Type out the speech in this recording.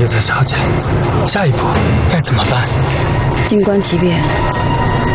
叶子小姐，下一步该怎么办？ 静观其变。